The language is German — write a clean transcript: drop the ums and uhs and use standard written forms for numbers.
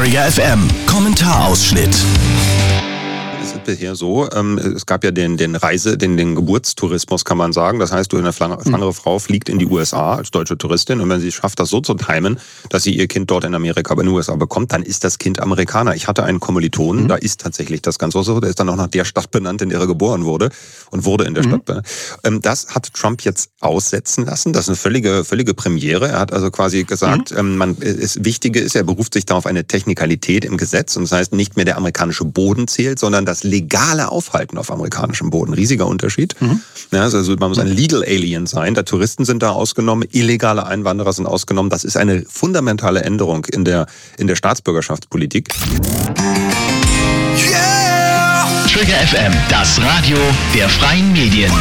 Trigger FM Kommentarausschnitt. Es ist bisher so, es gab ja den Geburtstourismus, kann man sagen. Das heißt, eine schwangere Frau fliegt in die USA als deutsche Touristin und wenn sie schafft, das so zu timen, dass sie ihr Kind dort in Amerika, aber in den USA bekommt, dann ist das Kind Amerikaner. Ich hatte einen Kommilitonen, da ist tatsächlich das Ganze so, der ist dann auch nach der Stadt benannt, in der er geboren wurde und wurde in der Stadt benannt. Das hat Trump jetzt aussetzen lassen. Das ist eine völlige Premiere. Er hat also quasi gesagt, das Wichtige ist, er beruft sich da auf eine Technikalität im Gesetz und das heißt, nicht mehr der amerikanische Boden zählt, sondern das legale Aufhalten auf amerikanischem Boden. Riesiger Unterschied. Ja, also man muss ein Legal Alien sein. Da Touristen sind da ausgenommen, illegale Einwanderer sind ausgenommen. Das ist eine fundamentale Änderung in der Staatsbürgerschaftspolitik. Trigger FM, das Radio der freien Medien.